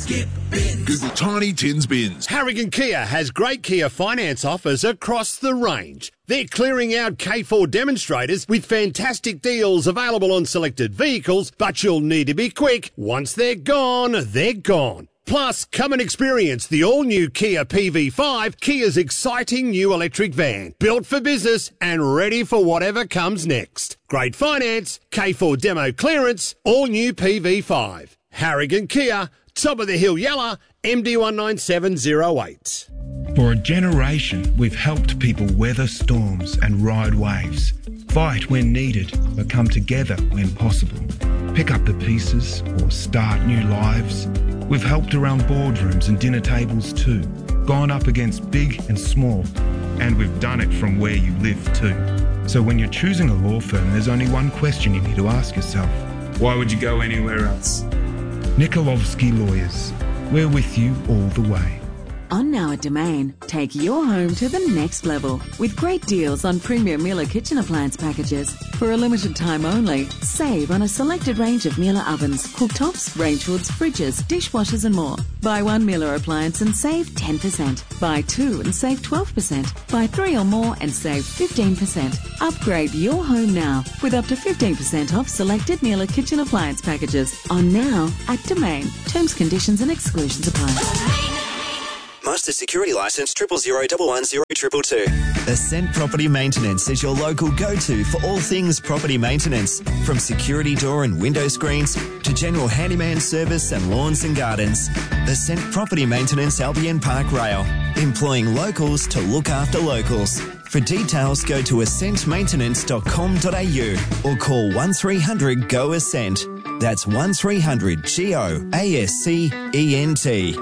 Skip Bins. Google Tiny Tins Bins. Harrigan Kia has great Kia finance offers across the range. They're clearing out K4 demonstrators with fantastic deals available on selected vehicles, but you'll need to be quick. Once they're gone, they're gone. Plus, come and experience the all-new Kia PV5, Kia's exciting new electric van. Built for business and ready for whatever comes next. Great finance, K4 demo clearance, all-new PV5. Harrigan Kia, top of the hill Yalla, MD19708. For a generation, we've helped people weather storms and ride waves. Fight when needed, but come together when possible. Pick up the pieces or start new lives. We've helped around boardrooms and dinner tables too. Gone up against big and small. And we've done it from where you live too. So when you're choosing a law firm, there's only one question you need to ask yourself. Why would you go anywhere else? Nikolovsky Lawyers. We're with you all the way. On Now at Domain, take your home to the next level with great deals on premium Miele kitchen appliance packages. For a limited time only, save on a selected range of Miele ovens, cooktops, range hoods, fridges, dishwashers and more. Buy one Miele appliance and save 10%. Buy two and save 12%. Buy three or more and save 15%. Upgrade your home now with up to 15% off selected Miele kitchen appliance packages. On Now at Domain. Terms, conditions and exclusions apply. Master Security Licence 000110222. Ascent Property Maintenance is your local go-to for all things property maintenance. From security door and window screens to general handyman service and lawns and gardens. Ascent Property Maintenance Albion Park Rail. Employing locals to look after locals. For details, go to ascentmaintenance.com.au or call 1300 GO ASCENT. That's 1300 GO-ASCENT.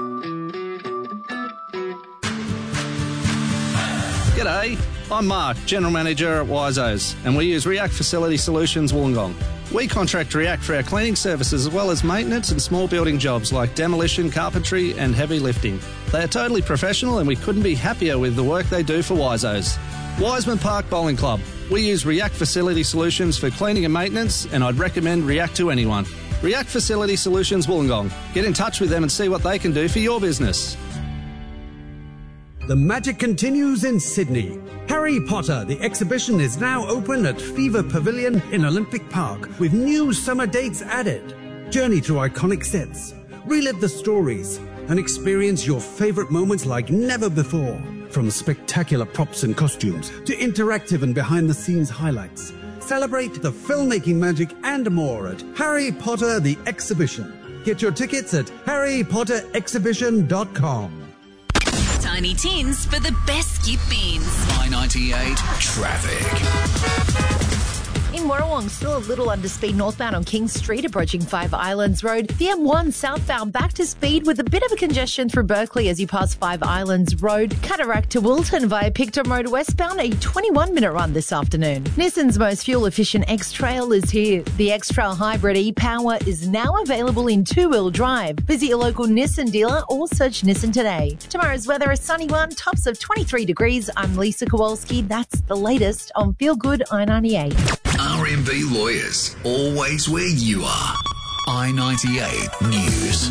G'day, I'm Mark, General Manager at Wiseau's, and we use React Facility Solutions Wollongong. We contract React for our cleaning services as well as maintenance and small building jobs like demolition, carpentry and heavy lifting. They are totally professional and we couldn't be happier with the work they do for Wiseau's. Wiseman Park Bowling Club. We use React Facility Solutions for cleaning and maintenance, and I'd recommend React to anyone. React Facility Solutions Wollongong. Get in touch with them and see what they can do for your business. The magic continues in Sydney. Harry Potter, the exhibition, is now open at Fever Pavilion in Olympic Park with new summer dates added. Journey through iconic sets, relive the stories, and experience your favourite moments like never before. From spectacular props and costumes to interactive and behind-the-scenes highlights. Celebrate the filmmaking magic and more at Harry Potter, the exhibition. Get your tickets at harrypotterexhibition.com. Tiny Tins for the best skip bins. I-98 traffic. In Warrawong, still a little under speed northbound on King Street, approaching Five Islands Road. The M1 southbound back to speed with a bit of a congestion through Berkeley as you pass Five Islands Road. Cataract to Wilton via Picton Road westbound, a 21-minute run this afternoon. Nissan's most fuel-efficient X-Trail is here. The X-Trail Hybrid e-Power is now available in two-wheel drive. Visit your local Nissan dealer or search Nissan today. Tomorrow's weather, a sunny one, tops of 23 degrees. I'm Lisa Kowalski. That's the latest on Feel Good I-98. RMB Lawyers, always where you are. I-98 News.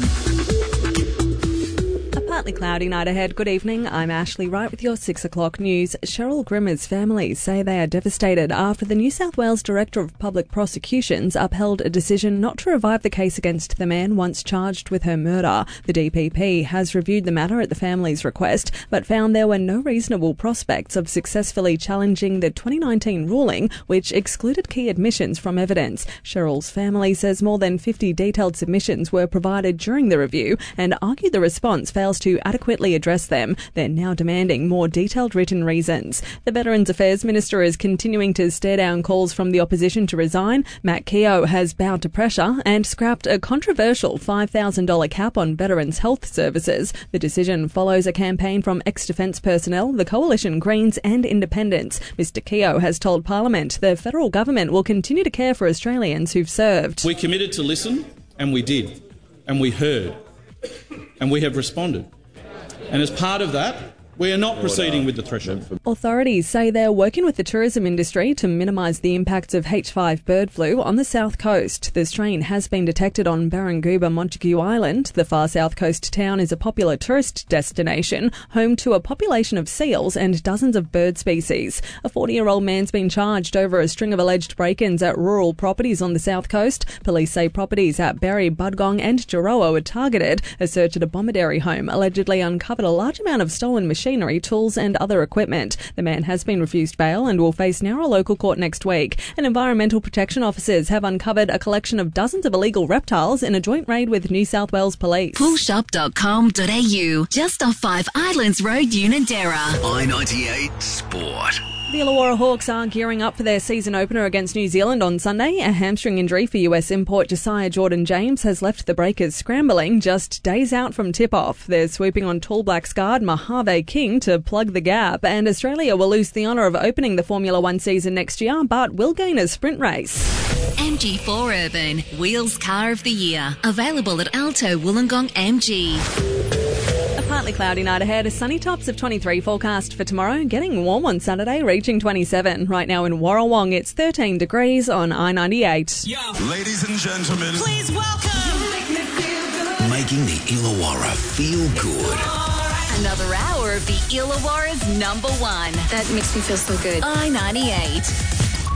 A partly cloudy night ahead. Good evening. I'm Ashley Wright with your 6 o'clock news. Cheryl Grimmer's family say they are devastated after the New South Wales Director of Public Prosecutions upheld a decision not to revive the case against the man once charged with her murder. The DPP has reviewed the matter at the family's request, but found there were no reasonable prospects of successfully challenging the 2019 ruling, which excluded key admissions from evidence. Cheryl's family says more than 50 detailed submissions were provided during the review and argue the response fails to adequately address them. They're now demanding more detailed written reasons. The Veterans Affairs Minister is continuing to stare down calls from the opposition to resign. Matt Keogh has bowed to pressure and scrapped a controversial $5,000 cap on veterans' health services. The decision follows a campaign from ex-defence personnel, the Coalition, Greens and Independents. Mr Keogh has told Parliament the federal government will continue to care for Australians who've served. We committed to listen, and we did, and we heard, and we have responded. And as part of that, We are not proceeding with the threshold. Authorities say they're working with the tourism industry to minimise the impacts of H5 bird flu on the south coast. The strain has been detected on Barranguba Montague Island. The far south coast town is a popular tourist destination, home to a population of seals and dozens of bird species. A 40-year-old man's been charged over a string of alleged break-ins at rural properties on the south coast. Police say properties at Berry, Budgong and Jiroa were targeted. A search at a Bomaderry home allegedly uncovered a large amount of stolen machinery, tools and other equipment. The man has been refused bail and will face Nowra local court next week. And environmental protection officers have uncovered a collection of dozens of illegal reptiles in a joint raid with New South Wales Police. Poolshop.com.au, just off 5 Islands Road, Unanderra. I-98 Sport. The Illawarra Hawks are gearing up for their season opener against New Zealand on Sunday. A hamstring injury for US import Josiah Jordan-James has left the Breakers scrambling just days out from tip-off. They're swooping on Tall Blacks guard Mojave King to plug the gap, and Australia will lose the honour of opening the Formula One season next year, but will gain a sprint race. MG4 Urban, Wheels Car of the Year. Available at Alto Wollongong MG. A partly cloudy night ahead, sunny tops of 23 forecast for tomorrow, getting warm on Saturday, reaching 27. Right now in Warrawong, it's 13 degrees on I-98. Ladies and gentlemen, Please welcome Making the Illawarra feel good. another hour of the Illawarra's number one. That makes me feel so good. I-98.